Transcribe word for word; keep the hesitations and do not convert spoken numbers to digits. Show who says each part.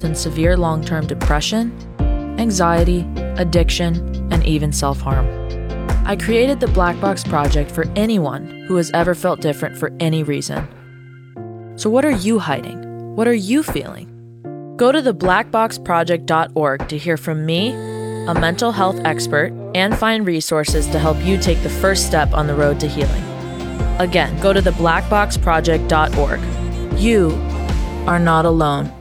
Speaker 1: in severe long-term depression, anxiety, addiction, and even self-harm. I created the Black Box Project for anyone who has ever felt different for any reason. So what are you hiding? What are you feeling? Go to the black box project dot org to hear from me, a mental health expert, and find resources to help you take the first step on the road to healing. Again, go to the black box project dot org. You are not alone.